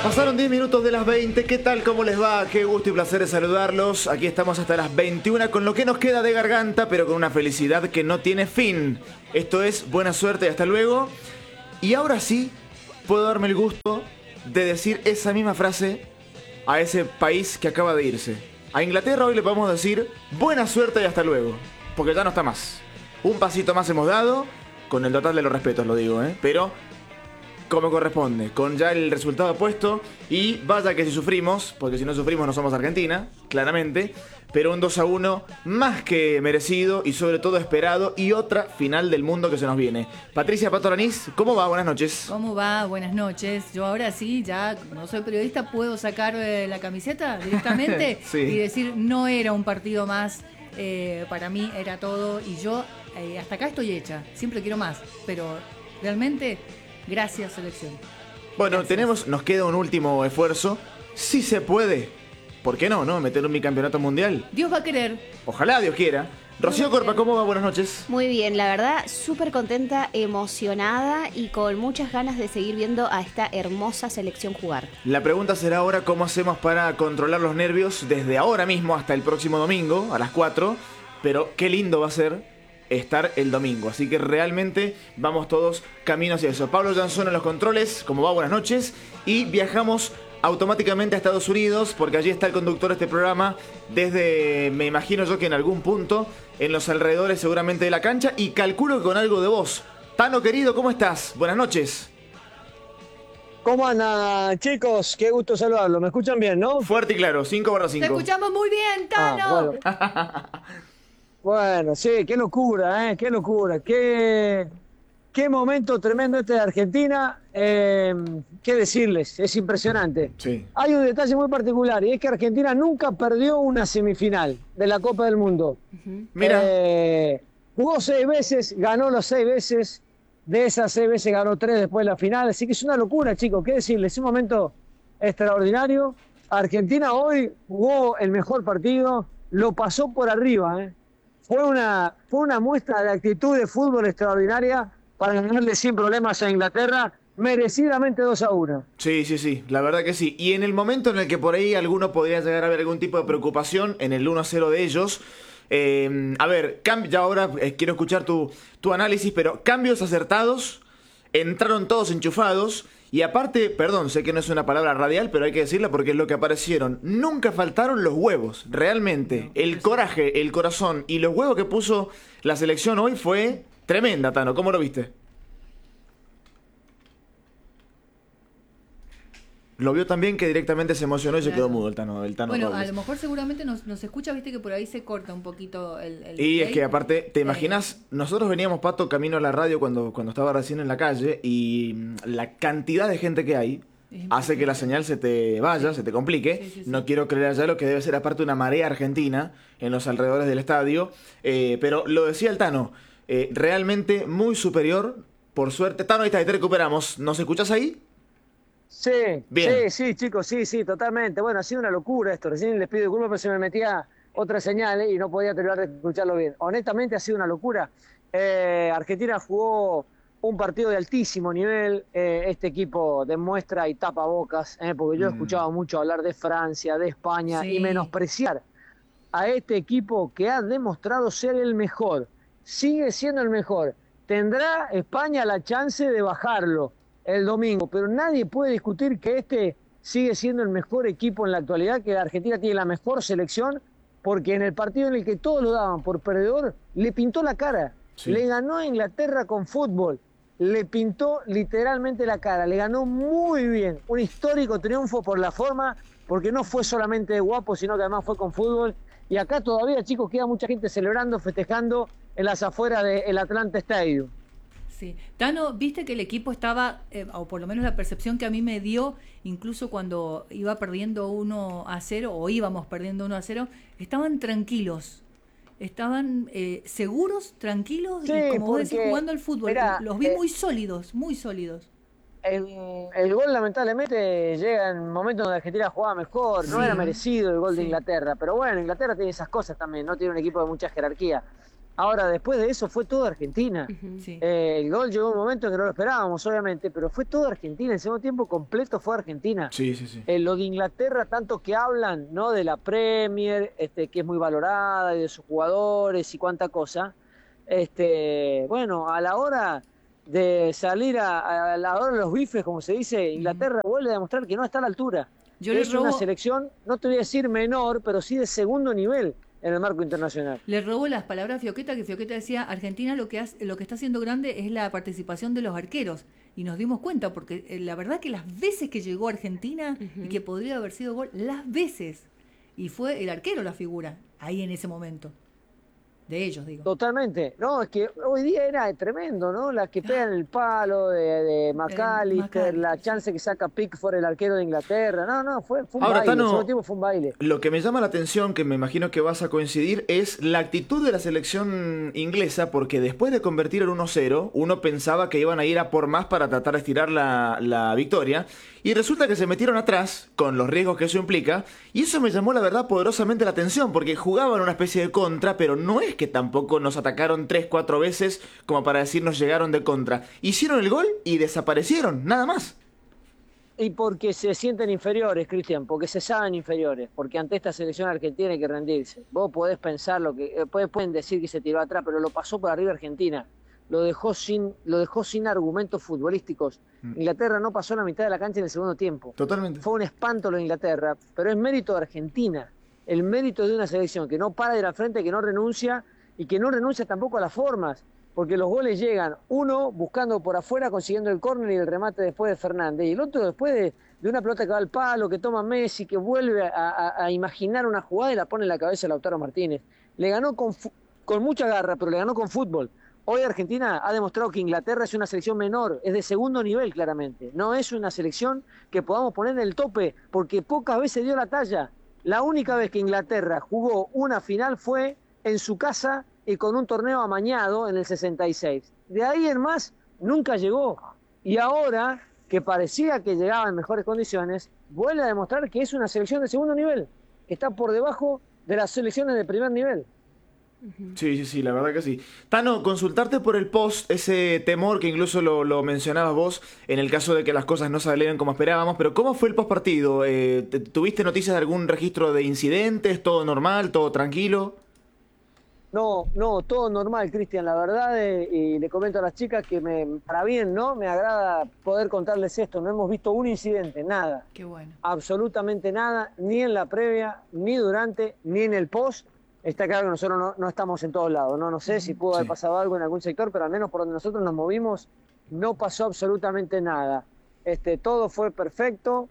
Pasaron 10 minutos de las 20, ¿qué tal? ¿Cómo les va? Qué gusto y placer de saludarlos. Aquí estamos hasta las 21 con lo que nos queda de garganta, pero con una felicidad que no tiene fin. Esto es buena suerte y hasta luego. Y ahora sí, puedo darme el gusto de decir esa misma frase a ese país que acaba de irse. A Inglaterra hoy le podemos decir buena suerte y hasta luego, porque ya no está más. Un pasito más hemos dado, con el total de los respetos lo digo, pero como corresponde, con ya el resultado puesto. Y vaya que si sufrimos, porque si no sufrimos no somos Argentina, claramente. Pero un 2-1 más que merecido y sobre todo esperado. Y otra final del mundo que se nos viene. Patricia Patoraniz, ¿cómo va? Buenas noches. ¿Cómo va? Buenas noches. Yo ahora sí, ya no soy periodista, puedo sacar la camiseta directamente sí. Y decir, no era un partido más, para mí era todo. Y yo hasta acá estoy hecha, siempre quiero más. Pero realmente, gracias selección. Bueno, Gracias. nos queda un último esfuerzo. Si se puede. ¿Por qué no? Meter un bicampeonato mundial. Dios va a querer. Ojalá, Dios quiera. Rocío Corpa, ¿cómo va? Buenas noches. Muy bien, la verdad, súper contenta, emocionada y con muchas ganas de seguir viendo a esta hermosa selección jugar. La pregunta será ahora cómo hacemos para controlar los nervios desde ahora mismo hasta el próximo domingo a las 4. Pero qué lindo va a ser estar el domingo. Así que realmente vamos todos camino hacia eso. Pablo Janzón en los controles. ¿Cómo va? Buenas noches. Y viajamos automáticamente a Estados Unidos, porque allí está el conductor de este programa desde, me imagino yo que en algún punto, en los alrededores seguramente de la cancha, y calculo que con algo de voz. Tano querido, ¿cómo estás? Buenas noches. ¿Cómo andan, chicos? Qué gusto saludarlos. ¿Me escuchan bien, no? Fuerte y claro, 5/5. Te escuchamos muy bien, Tano. Bueno, sí, qué locura, qué locura. Qué momento tremendo este de Argentina. ¿Qué decirles? Es impresionante. Sí. Hay un detalle muy particular y es que Argentina nunca perdió una semifinal de la Copa del Mundo. Mira. Jugó 6 veces, ganó las 6 veces. De esas 6 veces ganó 3 después de la final. Así que es una locura, chicos. ¿Qué decirles? Es un momento extraordinario. Argentina hoy jugó el mejor partido. Lo pasó por arriba, Fue una muestra de actitud de fútbol extraordinaria para ganarle sin problemas a Inglaterra, merecidamente 2-1. Sí, la verdad que sí. Y en el momento en el que por ahí alguno podría llegar a ver algún tipo de preocupación en el 1-0 de ellos, a ver, ya ahora quiero escuchar tu análisis, pero cambios acertados, entraron todos enchufados. Y aparte, perdón, sé que no es una palabra radial, pero hay que decirla porque es lo que aparecieron. Nunca faltaron los huevos, realmente. El coraje, el corazón y los huevos que puso la selección hoy fue tremenda, Tano. ¿Cómo lo viste? Lo vio también que directamente se emocionó y se quedó mudo el Tano Bueno, Robles. a lo mejor seguramente nos escucha, viste que por ahí se corta un poquito el Y es play. que aparte, ¿te imaginas? Nosotros veníamos, Pato, camino a la radio cuando estaba recién en la calle y la cantidad de gente que hay hace que la señal se te vaya, se te complique. Sí. No quiero creer allá lo que debe ser aparte una marea argentina en los alrededores del estadio. Pero lo decía el Tano, realmente muy superior, por suerte. Tano, ahí está, ahí te recuperamos. ¿Nos escuchás ahí? Sí, Bien. sí, chicos, sí, totalmente. Bueno, ha sido una locura esto. Recién les pido disculpas, pero se me metía otra señal y no podía terminar de escucharlo bien. Honestamente ha sido una locura. Argentina jugó un partido de altísimo nivel. Este equipo demuestra y tapa bocas, porque yo he escuchado mucho hablar de Francia, de España, Sí. y menospreciar a este equipo que ha demostrado ser el mejor. Sigue siendo el mejor. Tendrá España la chance de bajarlo el domingo, pero nadie puede discutir que este sigue siendo el mejor equipo en la actualidad, que la Argentina tiene la mejor selección, porque en el partido en el que todos lo daban por perdedor, le pintó la cara. Sí. Le ganó a Inglaterra con fútbol, le pintó literalmente la cara, le ganó muy bien. Un histórico triunfo por la forma, porque no fue solamente de guapo, sino que además fue con fútbol. Y acá todavía, chicos, queda mucha gente celebrando, festejando en las afueras del Atlanta Stadium. Sí. Tano, viste que el equipo estaba, o por lo menos la percepción que a mí me dio, incluso cuando iba perdiendo 1-0, o íbamos perdiendo 1-0, estaban tranquilos, estaban seguros, tranquilos, Sí, y como vos decís, porque, jugando al fútbol. mirá, Los vi muy sólidos, muy sólidos. El gol lamentablemente llega en un momento donde Argentina jugaba mejor, no Sí. era merecido el gol de Sí. Inglaterra, pero bueno, Inglaterra tiene esas cosas también, no tiene un equipo de mucha jerarquía. Ahora, después de eso fue todo Argentina. Sí. El gol llegó un momento en que no lo esperábamos, obviamente, pero fue todo Argentina. El segundo tiempo completo fue Argentina. Sí, sí, sí. Lo de Inglaterra, tanto que hablan, ¿no? De la Premier, que es muy valorada, y de sus jugadores y cuánta cosa. Bueno, a la hora de salir a la hora de los bifes, como se dice, Inglaterra vuelve a demostrar que no está a la altura. Yo le Es una robo- selección, no te voy a decir menor, pero sí de segundo nivel en el marco internacional. Le robó las palabras a Fioqueta, que Fioqueta decía, Argentina lo que está haciendo grande es la participación de los arqueros. Y nos dimos cuenta, porque la verdad que las veces que llegó Argentina, y que podría haber sido gol, las veces, y fue el arquero la figura, ahí en ese momento. De ellos, digo. Totalmente. No, es que hoy día era tremendo, ¿no? La que pegan el palo de McAllister, la chance que saca Pickford, el arquero de Inglaterra. No, fue un Ahora, baile. Tano, El segundo tiempo fue un baile. Lo que me llama la atención, que me imagino que vas a coincidir, es la actitud de la selección inglesa, porque después de convertir el 1-0, uno pensaba que iban a ir a por más para tratar de estirar la victoria, y resulta que se metieron atrás, con los riesgos que eso implica, y eso me llamó la verdad poderosamente la atención, porque jugaban una especie de contra, pero no es que tampoco nos atacaron 3-4 veces como para decir nos llegaron de contra. Hicieron el gol y desaparecieron, nada más. Y porque se sienten inferiores, Cristian, porque se saben inferiores, porque ante esta selección argentina hay que rendirse. Vos podés pensar pueden decir que se tiró atrás, pero lo pasó por arriba Argentina. Lo dejó sin argumentos futbolísticos. Inglaterra no pasó la mitad de la cancha en el segundo tiempo. Totalmente. Fue un espanto lo de Inglaterra, pero es mérito de Argentina. El mérito de una selección que no para de ir al frente, que no renuncia y que no renuncia tampoco a las formas, porque los goles llegan, uno buscando por afuera, consiguiendo el córner y el remate después de Fernández, y el otro después de una pelota que va al palo, que toma Messi, que vuelve a imaginar una jugada y la pone en la cabeza de Lautaro Martínez. Le ganó con mucha garra, pero le ganó con fútbol. Hoy Argentina ha demostrado que Inglaterra es una selección menor, es de segundo nivel claramente. No es una selección que podamos poner en el tope, porque pocas veces dio la talla. La única vez que Inglaterra jugó una final fue en su casa y con un torneo amañado en el 66. De ahí en más, nunca llegó. Y ahora, que parecía que llegaba en mejores condiciones, vuelve a demostrar que es una selección de segundo nivel, que está por debajo de las selecciones de primer nivel. Sí, la verdad que sí. Tano, consultarte por el post, ese temor que incluso lo mencionabas vos, en el caso de que las cosas no salieran como esperábamos, pero ¿cómo fue el post partido? ¿Tuviste noticias de algún registro de incidentes? ¿Todo normal? ¿Todo tranquilo? No, todo normal, Cristian, la verdad, y le comento a las chicas que para bien, ¿no? Me agrada poder contarles esto, no hemos visto un incidente, nada. Qué bueno. Absolutamente nada, ni en la previa, ni durante, ni en el post. Está claro que nosotros no estamos en todos lados, ¿no? No sé si pudo haber pasado algo en algún sector, pero al menos por donde nosotros nos movimos, no pasó absolutamente nada. Todo fue perfecto,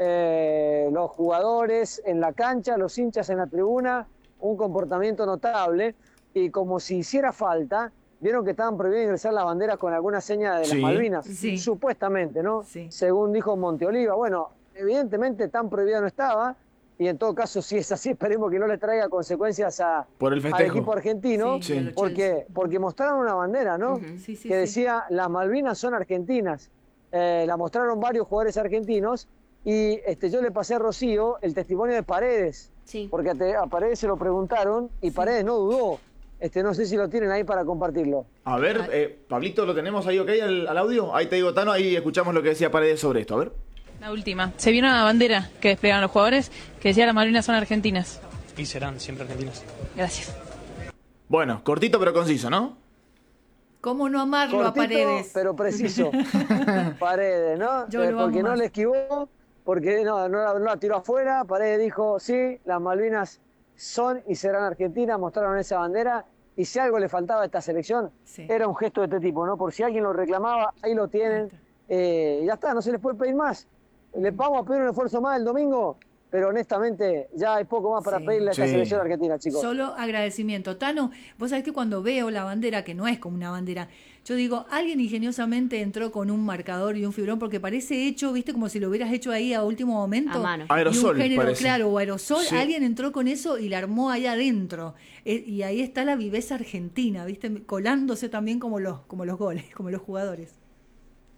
los jugadores en la cancha, los hinchas en la tribuna, un comportamiento notable, y como si hiciera falta, vieron que estaban prohibidos ingresar las banderas con alguna seña de las Malvinas, supuestamente, ¿no? Sí. Según dijo Monteoliva. Bueno, evidentemente tan prohibida no estaba, y en todo caso, si es así, esperemos que no le traiga consecuencias al equipo argentino, porque mostraron una bandera, ¿no? Que decía, las Malvinas son argentinas. La mostraron varios jugadores argentinos, y yo le pasé a Rocío el testimonio de Paredes, porque a Paredes se lo preguntaron, y Paredes no dudó. No sé si lo tienen ahí para compartirlo. A ver, Pablito, ¿lo tenemos ahí ok al audio? Ahí te digo, Tano, ahí escuchamos lo que decía Paredes sobre esto, a ver. La última. Se vio una bandera que desplegaron los jugadores que decía las Malvinas son argentinas. Y serán siempre argentinas. Gracias. Bueno, cortito pero conciso, ¿no? ¿Cómo no amarlo Cortito, a Paredes? Pero preciso. Paredes, ¿no? Porque no le esquivó, porque no la tiró afuera. Paredes dijo, sí, las Malvinas son y serán argentinas, mostraron esa bandera. Y si algo le faltaba a esta selección, era un gesto de este tipo, ¿no? Por si alguien lo reclamaba, ahí lo tienen. Ya está, no se les puede pedir más. Les vamos a pedir un esfuerzo más el domingo, pero honestamente ya hay poco más para pedirle a esta selección argentina, chicos. Solo agradecimiento. Tano, vos sabés que cuando veo la bandera, que no es como una bandera, yo digo, alguien ingeniosamente entró con un marcador y un fibrón, porque parece hecho, viste, como si lo hubieras hecho ahí a último momento. A mano. Aerosol, y un género, parece. claro, o aerosol. Alguien entró con eso y la armó allá adentro. Y ahí está la viveza argentina, viste, colándose también como los goles, como los jugadores.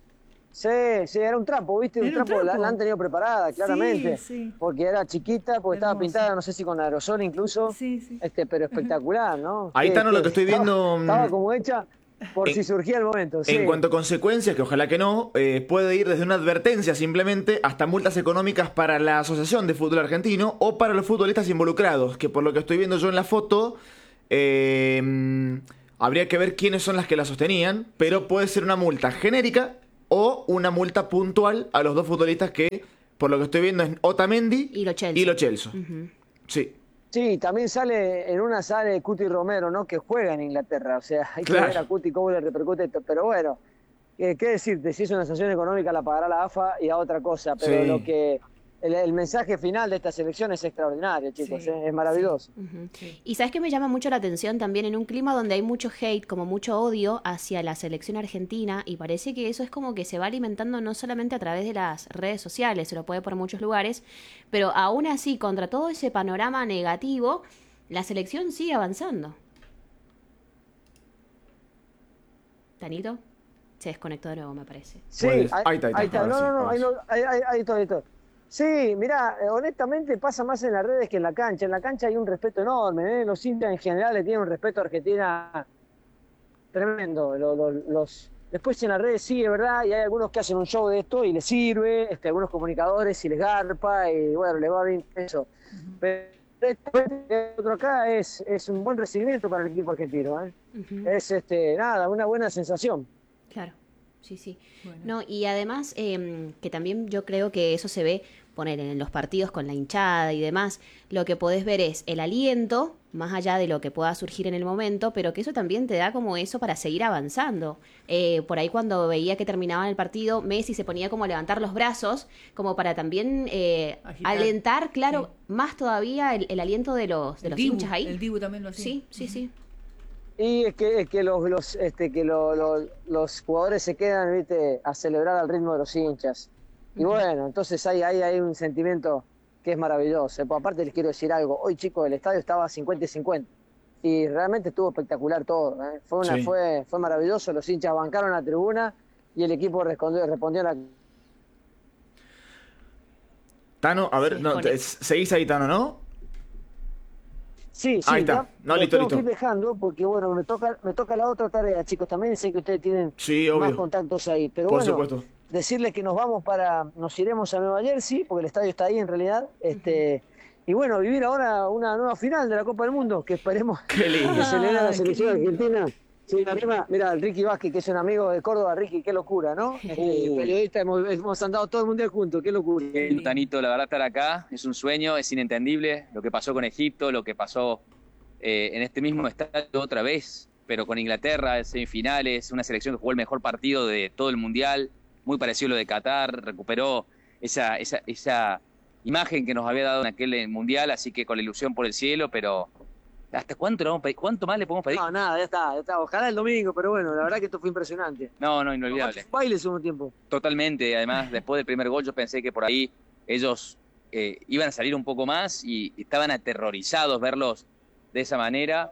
Sí, era un trapo, ¿viste? Un trapo, la han tenido preparada, claramente. Sí. Porque era chiquita, porque estaba Hermosa. pintada, no sé si con aerosol incluso. Sí. Pero espectacular, ¿no? Ahí está, lo que estoy viendo. Estaba como hecha por si surgía el momento. Sí. En cuanto a consecuencias, que ojalá que no, puede ir desde una advertencia simplemente hasta multas económicas para la Asociación de Fútbol Argentino o para los futbolistas involucrados, que por lo que estoy viendo yo en la foto, habría que ver quiénes son las que la sostenían, pero puede ser una multa genérica o una multa puntual a los dos futbolistas que, por lo que estoy viendo, es Otamendi Y Lo Celso. Sí. Sí, también sale Cuti Romero, ¿no? Que juega en Inglaterra. O sea, hay que ver a Cuti cómo le repercute esto. Pero bueno, ¿qué decirte? Si es una sanción económica la pagará la AFA y a otra cosa. Pero lo que el mensaje final de esta selección es extraordinario, chicos. Es maravilloso. Sí. Y ¿sabes qué me llama mucho la atención también? En un clima donde hay mucho hate, como mucho odio hacia la selección argentina, y parece que eso es como que se va alimentando no solamente a través de las redes sociales, se lo puede por muchos lugares, pero aún así, contra todo ese panorama negativo, la selección sigue avanzando. ¿Tanito? Se desconectó de nuevo, me parece. Sí, ahí está. No, ahí está. Sí, mirá, honestamente pasa más en las redes que en la cancha. En la cancha hay un respeto enorme, ¿eh? Los hinchas en general le tienen un respeto a Argentina tremendo. Después en las redes sí, es verdad, y hay algunos que hacen un show de esto y les sirve, algunos comunicadores y les garpa, y bueno, les va bien eso. Pero otro acá es un buen recibimiento para el equipo argentino, ¿eh? Es una buena sensación. Claro. Sí. Bueno. No, y además que también yo creo que eso se ve, poner en los partidos con la hinchada y demás, lo que podés ver es el aliento, más allá de lo que pueda surgir en el momento, pero que eso también te da como eso para seguir avanzando. Por ahí cuando veía que terminaban el partido, Messi se ponía como a levantar los brazos, como para también alentar, claro, más todavía el aliento de los hinchas ahí. El Dibu también lo hacía. Sí. Y es que los jugadores se quedan, ¿viste?, a celebrar al ritmo de los hinchas. Y bueno, entonces hay un sentimiento que es maravilloso. Pues aparte les quiero decir algo. Hoy, chicos, el estadio estaba 50-50. Y realmente estuvo espectacular todo, ¿eh? Fue maravilloso. Los hinchas bancaron la tribuna y el equipo respondió a la... Tano, a ver, seguís ahí, Tano, ¿no? Sí, ahí está. Listo. Tengo que ir dejando porque, bueno, me toca la otra tarea, chicos. También sé que ustedes tienen más contactos ahí. Pero por supuesto. Decirles que nos iremos a Nueva Jersey, porque el estadio está ahí en realidad. Y bueno, vivir ahora una nueva final de la Copa del Mundo, que esperemos que celebre la selección argentina. Sí, mira, el Ricky Vázquez, que es un amigo de Córdoba. Ricky, qué locura, ¿no? Periodista, hemos andado todo el mundial juntos, qué locura. Tanito, la verdad, estar acá es un sueño, es inentendible lo que pasó con Egipto, lo que pasó en este mismo estadio otra vez, pero con Inglaterra, semifinales, una selección que jugó el mejor partido de todo el mundial, muy parecido a lo de Qatar, recuperó esa imagen que nos había dado en aquel mundial, así que con la ilusión por el cielo, pero ¿hasta cuánto más le podemos pedir? No, nada, ya está. Ojalá el domingo, pero bueno, la verdad que esto fue impresionante. No, inolvidable. Baile el segundo tiempo. Totalmente, además, después del primer gol yo pensé que por ahí ellos iban a salir un poco más y estaban aterrorizados verlos de esa manera.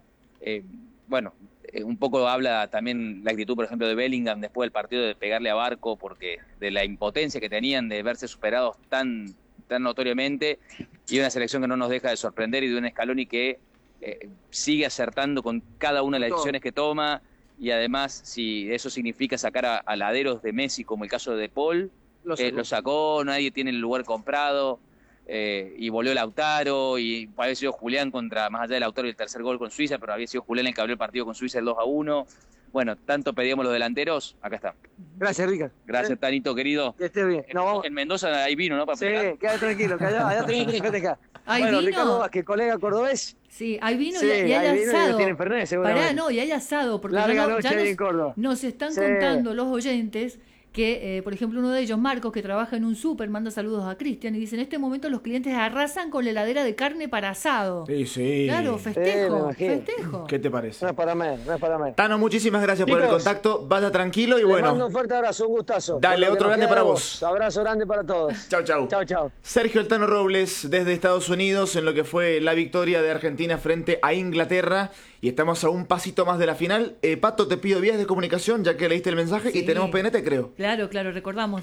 Un poco habla también la actitud, por ejemplo, de Bellingham después del partido de pegarle a Barco, porque de la impotencia que tenían de verse superados tan notoriamente, y una selección que no nos deja de sorprender, y de un Scaloni que sigue acertando con cada una de las decisiones que toma, y además si eso significa sacar a laderos de Messi, como el caso de De Paul, lo sacó, nadie tiene el lugar comprado, y volvió Lautaro, y había sido Julián más allá de Lautaro y el tercer gol con Suiza, pero había sido Julián el que abrió el partido con Suiza el 2-1. Bueno, tanto pedíamos los delanteros, acá está. Gracias, Rica. Gracias, Tanito, querido. Que esté bien. En Mendoza hay vino, ¿no? Sí, quédate tranquilo, que allá tenés que festejar. ¿Hay bueno, vino? Ricardo Vázquez, colega cordobés. Sí, hay vino y hay asado. Tienen Fernet, seguramente. Y hay asado, porque larga noche ahí en Córdoba. Nos están contando los oyentes que, por ejemplo, uno de ellos, Marcos, que trabaja en un súper, manda saludos a Cristian y dice: en este momento los clientes arrasan con la heladera de carne para asado. Sí. Claro, festejo. ¿Qué te parece? No es para menos. Tano, muchísimas gracias por el contacto. Vaya tranquilo y bueno. Te mando un fuerte abrazo, un gustazo. Dale, otro grande para vos. Abrazo grande para todos. Chau. Sergio El Tano Robles, desde Estados Unidos, en lo que fue la victoria de Argentina frente a Inglaterra. Y estamos a un pasito más de la final. Pato, te pido vías de comunicación, ya que leíste el mensaje, y tenemos PNT, creo. Claro, recordamos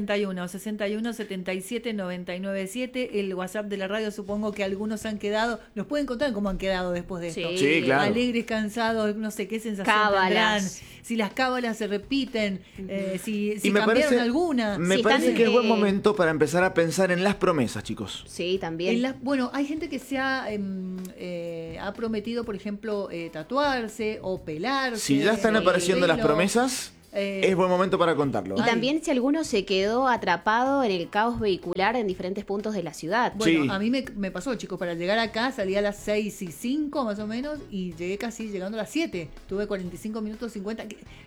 261-61-77-997, el WhatsApp de la radio. Supongo que algunos han quedado, nos pueden contar cómo han quedado después de esto. Sí, claro. Alegres, cansados, no sé qué sensación tendrán, si las cábalas se repiten, si cambiaron alguna. Me parece que es buen momento para empezar a pensar en las promesas, chicos. Sí, también. Bueno, hay gente que se ha prometido, por ejemplo, tatuarse o pelarse. Si ya están apareciendo las promesas, es buen momento para contarlo. Y también si alguno se quedó atrapado en el caos vehicular en diferentes puntos de la ciudad. Bueno, a mí me pasó, chicos, para llegar acá salí a las 6:05 más o menos y llegué casi llegando a las 7. Tuve 45 minutos 50.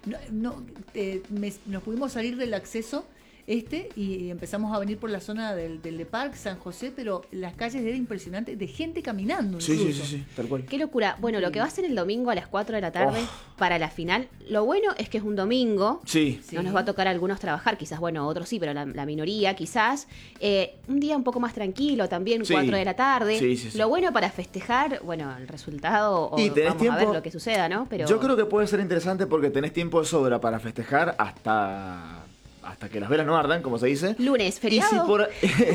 Nos pudimos salir del acceso y empezamos a venir por la zona del de Parque, San José, pero las calles eran impresionantes, de gente caminando. Sí, tal cual. Qué locura. Bueno, lo que va a ser el domingo a las 4 de la tarde para la final, lo bueno es que es un domingo. Sí. No nos va a tocar a algunos trabajar, quizás, otros sí, pero la minoría quizás. Un día un poco más tranquilo también, 4 de la tarde. Sí. Lo bueno para festejar, el resultado, o y tenés vamos tiempo, a ver lo que suceda, ¿no? Pero yo creo que puede ser interesante porque tenés tiempo de sobra para festejar hasta que las velas no ardan, como se dice. Lunes, feriado.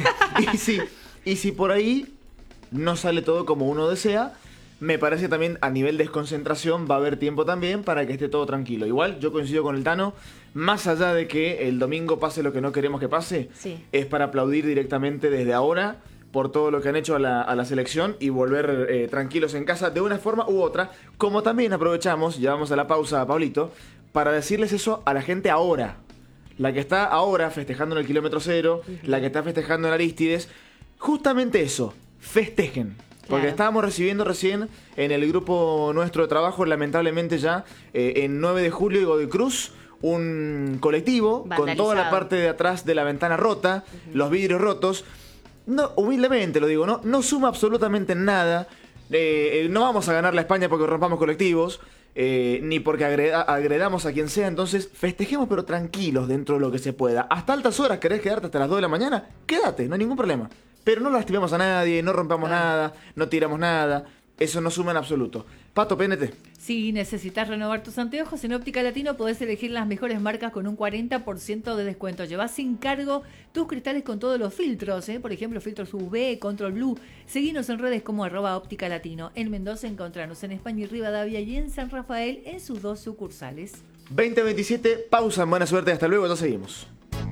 Y si por ahí no sale todo como uno desea, me parece también a nivel de desconcentración va a haber tiempo también para que esté todo tranquilo. Igual yo coincido con el Tano, más allá de que el domingo pase lo que no queremos que pase, es para aplaudir directamente desde ahora por todo lo que han hecho a la selección y volver tranquilos en casa de una forma u otra, como también aprovechamos, llevamos a la pausa a Pablito, para decirles eso a la gente ahora. La que está ahora festejando en el kilómetro cero, la que está festejando en Arístides, justamente eso, festejen. Porque estábamos recibiendo recién en el grupo nuestro de trabajo, lamentablemente ya, en 9 de julio y Godoy Cruz, un colectivo con toda la parte de atrás de la ventana rota, los vidrios rotos. No, humildemente lo digo, no suma absolutamente nada. No vamos a ganar la España porque rompamos colectivos. Ni porque agredamos a quien sea. Entonces festejemos pero tranquilos dentro de lo que se pueda. Hasta altas horas, ¿querés quedarte hasta las 2 de la mañana? Quédate, no hay ningún problema. Pero no lastimemos a nadie, no rompamos nada, no tiramos nada. Eso no suma en absoluto. Pato, PNT. Si necesitas renovar tus anteojos, en Óptica Latino podés elegir las mejores marcas con un 40% de descuento. Llevás sin cargo tus cristales con todos los filtros, por ejemplo, filtros UV, Control Blue. Seguinos en redes como @Óptica Latino. En Mendoza encontrarnos en España y Rivadavia y en San Rafael en sus 2 sucursales. 20:27, pausa, buena suerte, hasta luego, ya seguimos.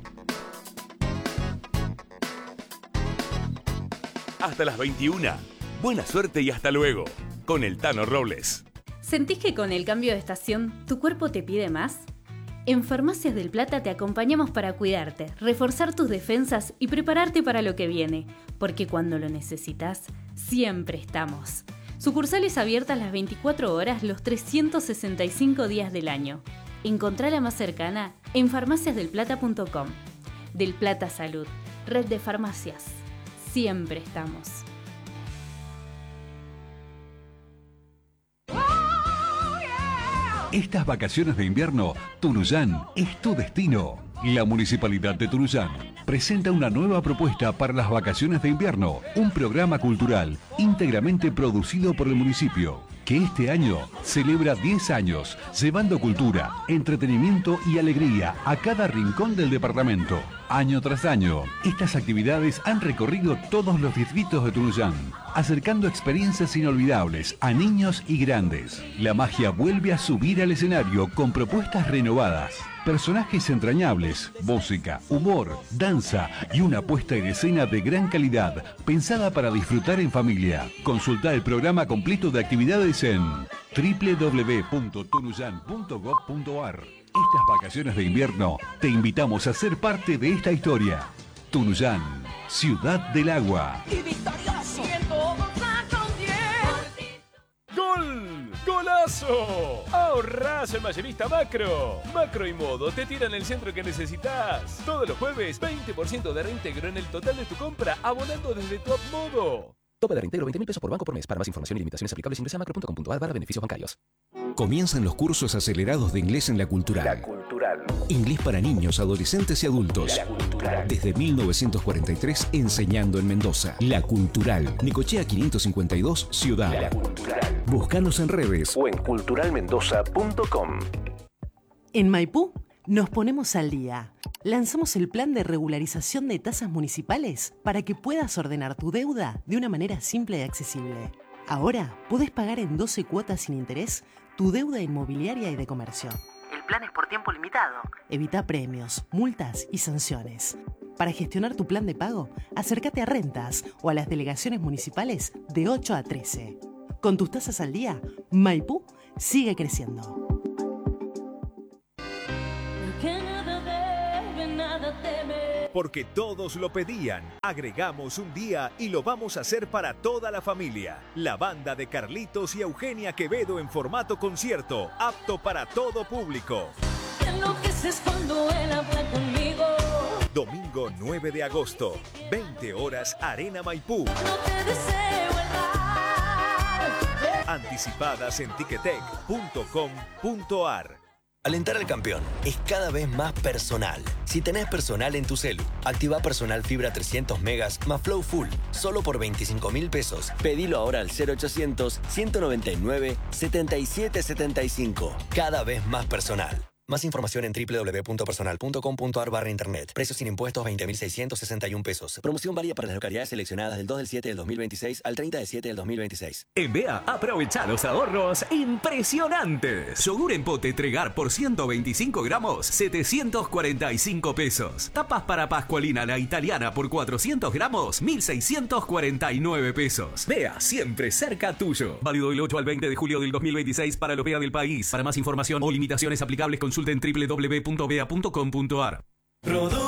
Hasta las 21. Buena suerte y hasta luego. Con el Tano Robles. ¿Sentís que con el cambio de estación tu cuerpo te pide más? En Farmacias del Plata te acompañamos para cuidarte, reforzar tus defensas y prepararte para lo que viene. Porque cuando lo necesitas, siempre estamos. Sucursales abiertas las 24 horas, los 365 días del año. Encontrá la más cercana en farmaciasdelplata.com. Del Plata Salud, red de farmacias. Siempre estamos. Estas vacaciones de invierno, Tunuyán es tu destino. La Municipalidad de Tunuyán presenta una nueva propuesta para las vacaciones de invierno, un programa cultural íntegramente producido por el municipio, que este año celebra 10 años, llevando cultura, entretenimiento y alegría a cada rincón del departamento. Año tras año, estas actividades han recorrido todos los distritos de Tunuyán, acercando experiencias inolvidables a niños y grandes. La magia vuelve a subir al escenario con propuestas renovadas, personajes entrañables, música, humor, danza y una puesta en escena de gran calidad, pensada para disfrutar en familia. Consulta el programa completo de actividades en www.tunuyan.gov.ar. Estas vacaciones de invierno te invitamos a ser parte de esta historia. Tunuyán, Ciudad del Agua. ¡Gol! ¡Golazo! ¡Ahorrás en Mayorista Macro! Macro y Modo te tiran el centro que necesitas. Todos los jueves, 20% de reintegro en el total de tu compra, abonando desde Top Modo. Tope de reintegro 20.000 pesos por banco por mes. Para más información y limitaciones aplicables ingresa a macro.com.ar/beneficios bancarios. Comienzan los cursos acelerados de inglés en La Cultural. La Cultural. Inglés para niños, adolescentes y adultos. La Cultural. Desde 1943 enseñando en Mendoza. La Cultural. Necochea 552, Ciudad. La Cultural. Búscanos en redes o en culturalmendoza.com. En Maipú, Nos ponemos al día. Lanzamos el plan de regularización de tasas municipales para que puedas ordenar tu deuda de una manera simple y accesible. Ahora podés pagar en 12 cuotas sin interés tu deuda inmobiliaria y de comercio. El plan es por tiempo limitado. Evita premios, multas y sanciones. Para gestionar tu plan de pago, acércate a Rentas o a las delegaciones municipales de 8 a 13. Con tus tasas al día, Maipú sigue creciendo. Porque todos lo pedían, agregamos un día y lo vamos a hacer para toda la familia. La banda de Carlitos y Eugenia Quevedo en formato concierto, apto para todo público. Cuando él habla conmigo. Domingo 9 de agosto, 20 horas, Arena Maipú. No te deseo el mal. Anticipadas en ticketek.com.ar. Alentar al campeón es cada vez más personal. Si tenés personal en tu celu, activa Personal Fibra 300 megas más Flow Full, solo por 25.000 pesos. Pedilo ahora al 0800-199-7775. Cada vez más personal. Más información en www.personal.com.ar/internet. Precios sin impuestos 20.661 pesos. Promoción válida para las localidades seleccionadas del 2/7 del 2026 al 30/7 del 2026. En BEA aprovecha los ahorros impresionantes. Yogur en pote Tregar por 125 gramos, 745 pesos. Tapas para Pascualina la italiana por 400 gramos, 1.649 pesos. BEA siempre cerca tuyo. Válido del 8 al 20 de julio del 2026 para el BEA del país. Para más información o limitaciones aplicables, consulta en www.bea.com.ar.